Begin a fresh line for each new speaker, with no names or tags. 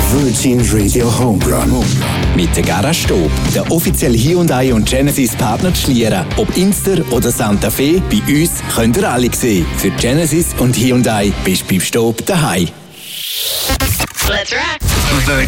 Virgin Radio Home Run.
Mit der Garage Stob, der offizielle Hyundai und Genesis Partner zu Schlieren. Ob Inster oder Santa Fe, bei uns könnt ihr alle sehen. Für Genesis und Hyundai bist du beim Stob daheim.
Let's rock!
The